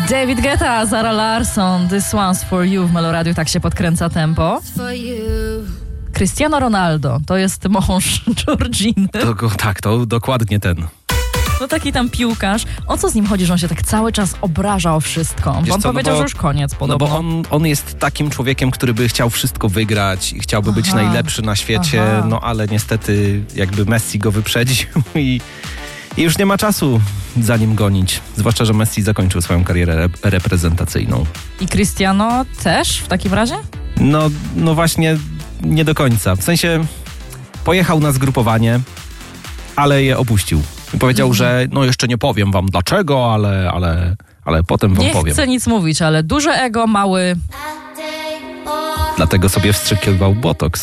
David Guetta, Zara Larsson, This One's For You w Meloradiu, tak się podkręca tempo. Cristiano Ronaldo, to jest mąż Georginy. To dokładnie ten. No taki tam piłkarz. O co z nim chodzi, że on się tak cały czas obraża o wszystko? Bo on powiedział, że już koniec podobno. No bo on jest takim człowiekiem, który by chciał wszystko wygrać i chciałby być najlepszy na świecie, no ale niestety jakby Messi go wyprzedził i już nie ma czasu za nim gonić. Zwłaszcza, że Messi zakończył swoją karierę reprezentacyjną. I Cristiano też w takim razie? No właśnie nie do końca. W sensie pojechał na zgrupowanie, ale je opuścił. I powiedział, że no jeszcze nie powiem wam dlaczego, ale potem wam powiem. Nie chcę nic mówić, ale duże ego, mały... Dlatego sobie wstrzykiwał botoks.